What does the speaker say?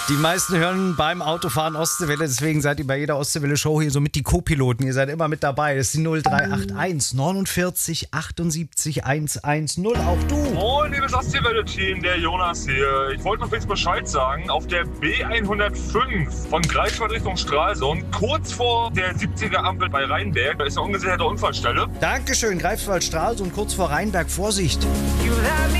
Die meisten hören beim Autofahren Ostseewelle, deswegen seid ihr bei jeder Ostseewelle-Show hier so mit die Co-Piloten. Ihr seid immer mit dabei. Das ist die 0381 49 78 110. Auch du. Moin, liebes Ostseewelle-Team, der Jonas hier. Ich wollte noch kurz Bescheid sagen. Auf der B105 von Greifswald Richtung Stralsund, kurz vor der 70er-Ampel bei Rheinberg, da ist eine ungesicherte Unfallstelle. Dankeschön, Greifswald Stralsund, kurz vor Rheinberg. Vorsicht.